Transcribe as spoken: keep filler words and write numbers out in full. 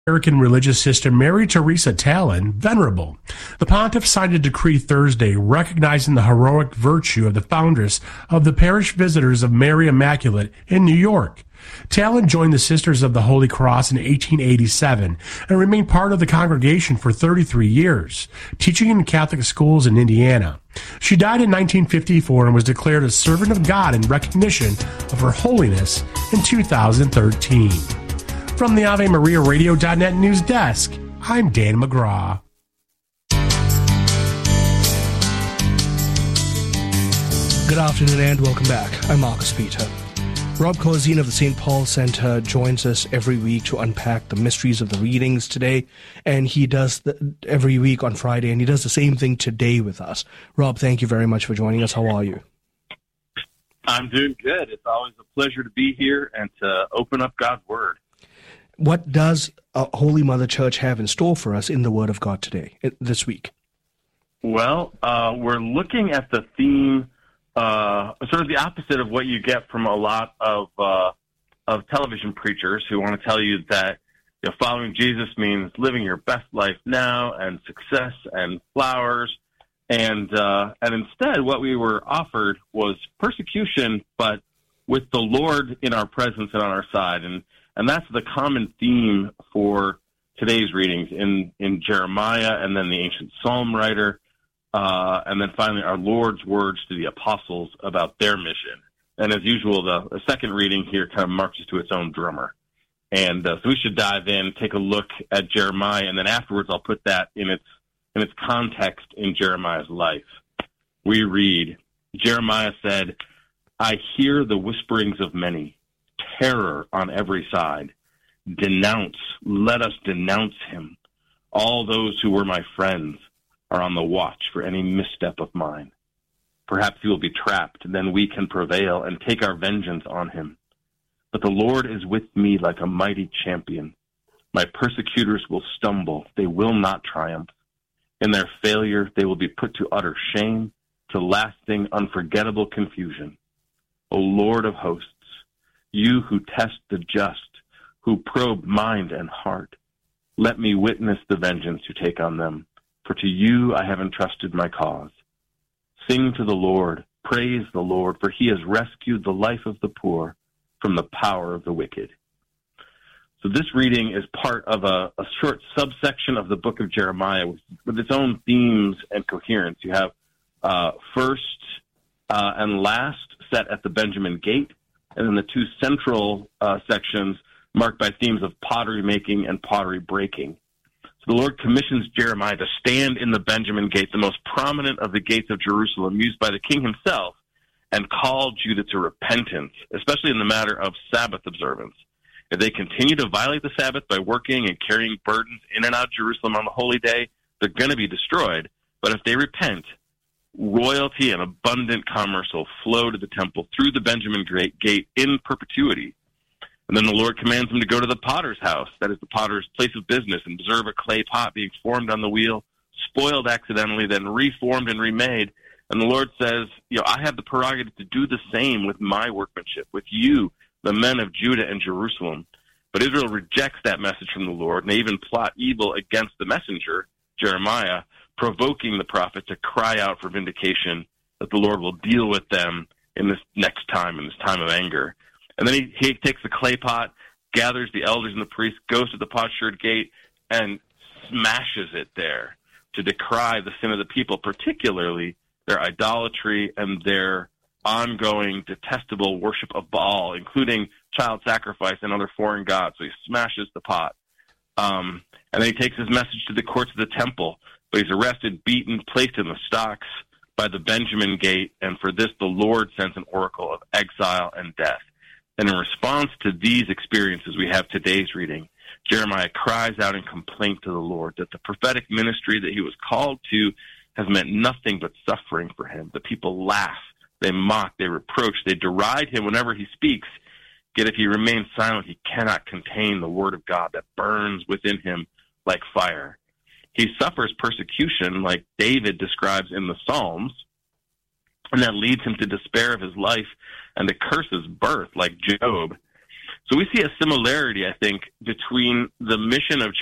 American religious sister Mary Teresa Tallon venerable. The pontiff signed a decree Thursday recognizing the heroic virtue of the foundress of the Parish Visitors of Mary Immaculate in New York. Tallon joined the Sisters of the Holy Cross in eighteen eighty-seven and remained part of the congregation for thirty-three years, teaching in Catholic schools in Indiana. She died in nineteen fifty-four and was declared a servant of God in recognition of her holiness in two thousand thirteen. From the Ave Maria Radio dot net news desk, I'm Dan McGraw. Good afternoon and welcome back. I'm Marcus Peter. Rob Corzine of the Saint Paul Center joins us every week to unpack the mysteries of the readings today, and he does the, every week on Friday, and he does the same thing today with us. Rob, thank you very much for joining us. How are you? I'm doing good. It's always a pleasure to be here and to open up God's Word. What does uh, Holy Mother Church have in store for us in the Word of God today, this week? Well, uh, we're looking at the theme, uh, sort of the opposite of what you get from a lot of uh, of television preachers who want to tell you that you know, following Jesus means living your best life now and success and flowers. And uh, and instead, what we were offered was persecution, but with the Lord in our presence and on our side. And And that's the common theme for today's readings in, in Jeremiah, and then the ancient psalm writer, uh, and then finally our Lord's words to the apostles about their mission. And as usual, the, the second reading here kind of marches to its own drummer. And uh, so we should dive in, take a look at Jeremiah, and then afterwards I'll put that in its in its context in Jeremiah's life. We read, Jeremiah said, "I hear the whisperings of many, terror on every side. Denounce, let us denounce him. All those who were my friends are on the watch for any misstep of mine. Perhaps he will be trapped, then we can prevail and take our vengeance on him. But the Lord is with me like a mighty champion. My persecutors will stumble, they will not triumph. In their failure, they will be put to utter shame, to lasting, unforgettable confusion. O Lord of hosts, you who test the just, who probe mind and heart, let me witness the vengeance you take on them, for to you I have entrusted my cause. Sing to the Lord, praise the Lord, for he has rescued the life of the poor from the power of the wicked." So this reading is part of a, a short subsection of the book of Jeremiah with, with its own themes and coherence. You have uh, first uh, and last set at the Benjamin Gate, and then the two central uh, sections marked by themes of pottery making and pottery breaking. So the Lord commissions Jeremiah to stand in the Benjamin Gate, the most prominent of the gates of Jerusalem, used by the king himself, and call Judah to repentance, especially in the matter of Sabbath observance. If they continue to violate the Sabbath by working and carrying burdens in and out of Jerusalem on the holy day, they're going to be destroyed. But if they repent, royalty and abundant commerce will flow to the temple through the Benjamin Gate in perpetuity. And then the Lord commands them to go to the potter's house, that is the potter's place of business, and observe a clay pot being formed on the wheel, spoiled accidentally, then reformed and remade. And the Lord says, you know, I have the prerogative to do the same with my workmanship, with you, the men of Judah and Jerusalem. But Israel rejects that message from the Lord, and they even plot evil against the messenger, Jeremiah, provoking the prophet to cry out for vindication, that the Lord will deal with them in this next time, in this time of anger. And then he, he takes the clay pot, gathers the elders and the priests, goes to the potsherd gate, and smashes it there to decry the sin of the people, particularly their idolatry and their ongoing detestable worship of Baal, including child sacrifice and other foreign gods. So he smashes the pot. Um, and then he takes his message to the courts of the temple. But he's arrested, beaten, placed in the stocks by the Benjamin Gate, and for this the Lord sends an oracle of exile and death. And in response to these experiences we have today's reading, Jeremiah cries out in complaint to the Lord that the prophetic ministry that he was called to has meant nothing but suffering for him. The people laugh, they mock, they reproach, they deride him whenever he speaks. Yet if he remains silent, he cannot contain the word of God that burns within him like fire. He suffers persecution like David describes in the Psalms, and that leads him to despair of his life and to curse his birth like Job. So we see a similarity, I think, between the mission of